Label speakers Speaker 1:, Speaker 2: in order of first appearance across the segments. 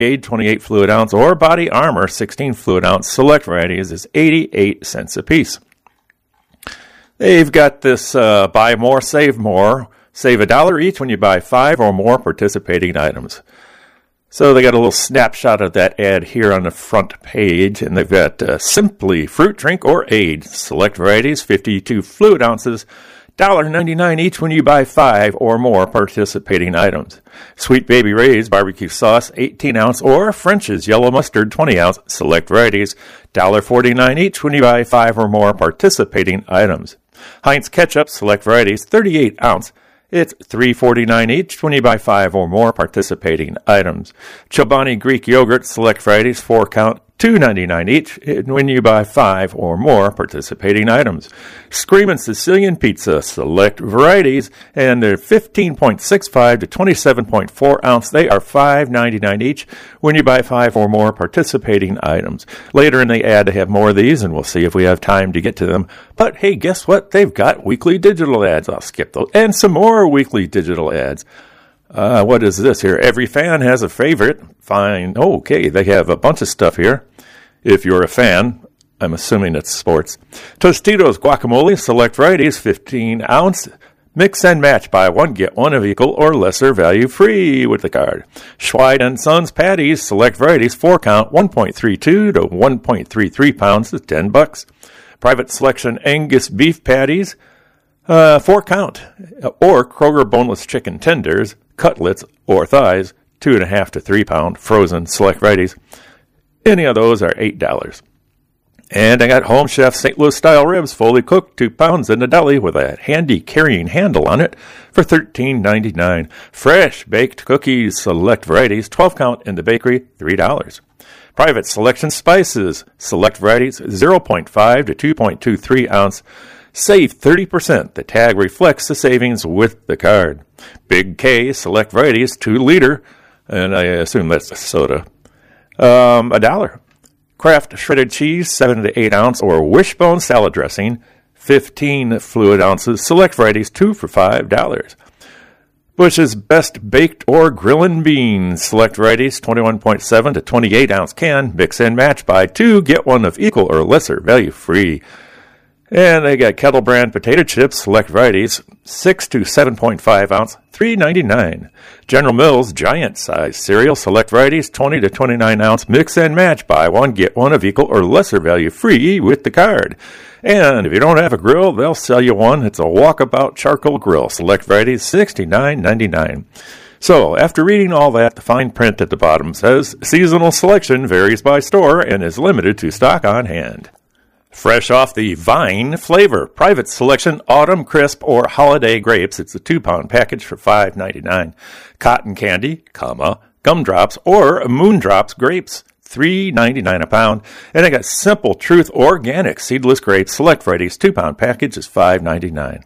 Speaker 1: Aid 28 fluid ounce, or Body Armor 16 fluid ounce select varieties is 88 cents a piece. They've got this buy more, save more. Save $1 each when you buy 5 or more participating items. So they got a little snapshot of that ad here on the front page, and they've got Simply Fruit Drink or Aid. Select varieties, 52 fluid ounces, $1.99 each when you buy 5 or more participating items. Sweet Baby Ray's barbecue sauce, 18 ounce, or French's yellow mustard, 20 ounce. Select varieties, $1.49 each when you buy 5 or more participating items. Heinz ketchup, select varieties, 38 ounce. It's $3.49 each when you buy 5 or more participating items. Chobani Greek yogurt, select varieties, 4 count, $2.99 each when you buy 5 or more participating items. Screamin' Sicilian Pizza, select varieties, and they're 15.65 to 27.4 ounce. They are $5.99 each when you buy 5 or more participating items. Later in the ad, they have more of these, and we'll see if we have time to get to them. But hey, guess what? They've got weekly digital ads. I'll skip those. And some more weekly digital ads. What is this here? Every fan has a favorite. Fine. Okay, they have a bunch of stuff here. If you're a fan, I'm assuming it's sports. Tostitos guacamole, select varieties, 15 ounce. Mix and match, buy one, get one of equal or lesser value free with the card. Schweid and Sons patties, select varieties, 4 count, 1.32 to 1.33 pounds is $10. Private Selection Angus beef patties, 4 count, or Kroger boneless chicken tenders, cutlets, or thighs, 2.5 to 3 pound, frozen, select varieties. Any of those are $8. And I got Home Chef St. Louis style ribs, fully cooked, 2 pounds in the deli with a handy carrying handle on it for $13.99. Fresh baked cookies, select varieties, 12 count in the bakery, $3. Private Selection spices, select varieties, 0.5 to 2.23 ounce. Save 30%. The tag reflects the savings with the card. Big K, select varieties, 2 liter, and I assume that's soda. $1. Kraft shredded cheese, 7 to 8 ounce, or Wishbone salad dressing, 15 fluid ounces. Select varieties, 2 for $5. Bush's Best Baked or Grillin' Beans, select varieties, 21.7 to 28 ounce can. Mix and match, buy 2, get 1 of equal or lesser value free. And they got Kettle Brand potato chips, select varieties, 6 to 7.5 ounce, $3.99. General Mills giant size cereal, select varieties, 20 to 29 ounce, mix and match, buy 1, get 1 of equal or lesser value free with the card. And if you don't have a grill, they'll sell you one. It's a Walkabout charcoal grill, select varieties, $69.99. So, after reading all that, the fine print at the bottom says, seasonal selection varies by store and is limited to stock on hand. Fresh off the vine flavor, Private Selection Autumn Crisp or Holiday Grapes. It's a 2-pound package for $5.99. Cotton candy, gumdrops or Moondrops grapes, $3.99 a pound. And I got Simple Truth Organic Seedless Grapes, select varieties, 2-pound package is $5.99.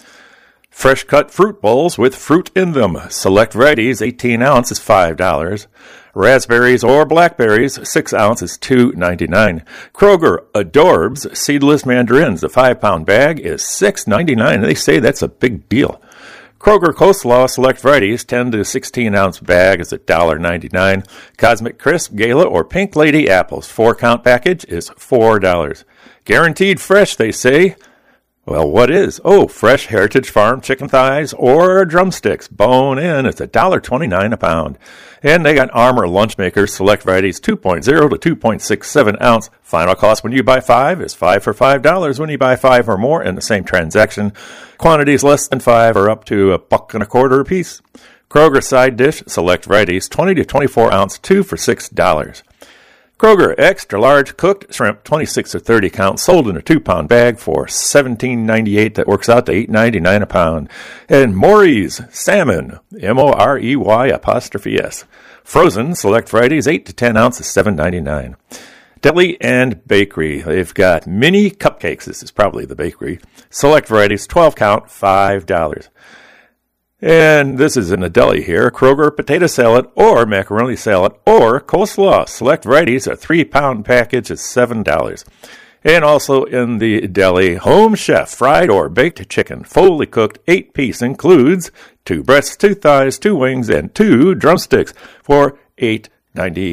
Speaker 1: Fresh cut fruit bowls with fruit in them. Select varieties, 18 ounce is $5. Raspberries or blackberries, 6 ounce is $2.99. Kroger Adorbs seedless mandarins, a 5-pound bag is $6.99. They say that's a big deal. Kroger Coleslaw select varieties, 10 to 16 ounce bag is $1.99. Cosmic Crisp Gala or Pink Lady apples, 4-count package is $4. Guaranteed fresh, they say. Well, what is? Oh, fresh Heritage Farm chicken thighs or drumsticks, bone in. It's $1.29 a pound. And they got Armor Lunch Makers, select varieties, 2.0 to 2.67 ounce. Final cost when you buy 5 is 5 for $5 when you buy 5 or more in the same transaction. Quantities less than 5 are up to $1.25 a piece. Kroger side dish, select varieties, 20 to 24 ounce, 2 for $6. Kroger extra large cooked shrimp, 26 to 30 count, sold in a 2-pound bag for $17.98. That works out to $8.99 a pound. And Maury's salmon, Morey''S, frozen, select varieties, 8 to 10 ounces, $7.99. Deli and bakery, they've got mini cupcakes. This is probably the bakery. Select varieties, 12 count, $5. And this is in the deli here. Kroger potato salad or macaroni salad or coleslaw. Select varieties, a 3-pound package is $7. And also in the deli, Home Chef fried or baked chicken, fully cooked, 8-piece, includes 2 breasts, 2 thighs, 2 wings, and 2 drumsticks for $8. 98